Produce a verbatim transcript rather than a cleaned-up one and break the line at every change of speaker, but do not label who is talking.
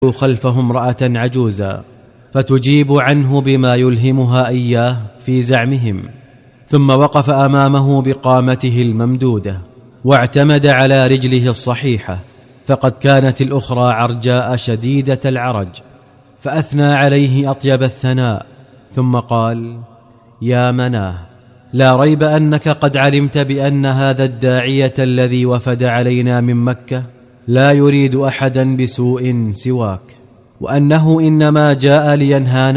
خلفه امرأة عجوزا فتجيب عنه بما يلهمها إياه في زعمهم، ثم وقف أمامه بقامته الممدودة واعتمد على رجله الصحيحة، فقد كانت الأخرى عرجاء شديدة العرج، فأثنى عليه أطيب الثناء، ثم قال: يا مناه، لا ريب أنك قد علمت بأن هذا الداعية الذي وفد علينا من مكة لا يريد أحدا بسوء سواك، وأنه إنما جاء لينهانا